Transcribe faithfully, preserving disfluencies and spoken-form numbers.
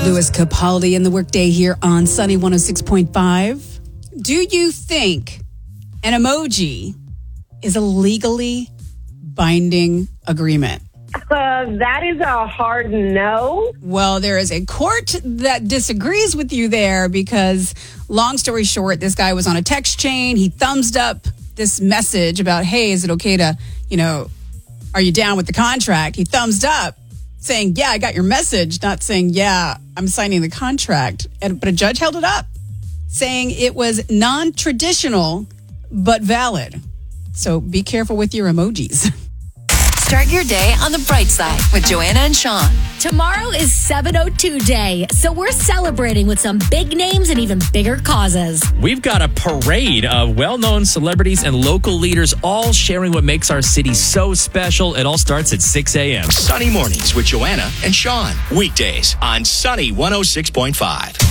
Louis Capaldi in the Workday here on Sunny one oh six point five. Do you think an emoji is a legally binding agreement? Uh, that is a hard no. Well, there is a court that disagrees with you there because, long story short, this guy was on a text chain. He thumbs up this message about, hey, is it okay to, you know, are you down with the contract? He thumbs up saying, yeah, I got your message, not saying, yeah, I'm signing the contract. And, but a judge held it up saying it was non-traditional but valid. So be careful with your emojis. Start your day on the bright side with Joanna and Sean. Tomorrow is seven oh two Day, so we're celebrating with some big names and even bigger causes. We've got a parade of well-known celebrities and local leaders all sharing what makes our city so special. It all starts at six a.m. Sunny mornings with Joanna and Sean. Weekdays on Sunny one oh six point five.